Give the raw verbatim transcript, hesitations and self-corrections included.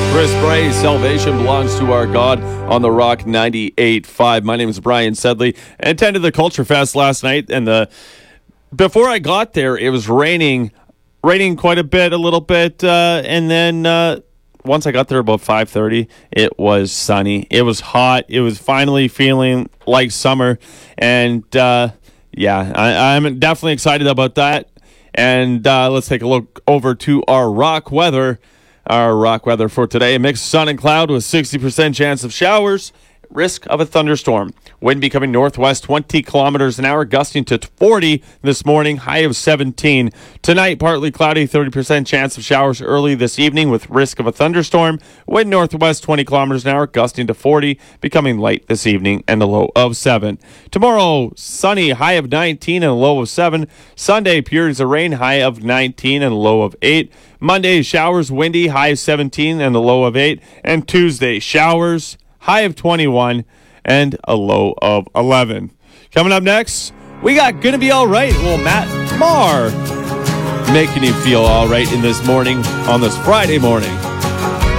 Chris Bray, salvation belongs to our God on the Rock ninety-eight point five. My name is Brian Sedley. I attended the Culture Fest last night, and the before I got there, it was raining, raining quite a bit, a little bit, uh, and then uh, once I got there about five thirty, it was sunny. It was hot. It was finally feeling like summer, and uh, yeah, I, I'm definitely excited about that. And uh, let's take a look over to our rock weather. Our rock weather for today: mixed sun and cloud with sixty percent chance of showers, risk of a thunderstorm. Wind becoming northwest twenty kilometers an hour, gusting to forty this morning, high of seventeen. Tonight, partly cloudy, thirty percent chance of showers early this evening with risk of a thunderstorm. Wind northwest twenty kilometers an hour, gusting to forty, becoming light this evening, and a low of seven. Tomorrow, sunny, high of nineteen and a low of seven. Sunday, periods of rain, high of nineteen and a low of eight. Monday, showers, windy, high of seventeen and a low of eight. And Tuesday, showers, high of twenty-one and a low of eleven. Coming up next, we got Gonna Be All Right. Well, Matt Maher making you feel all right in this morning, on this Friday morning.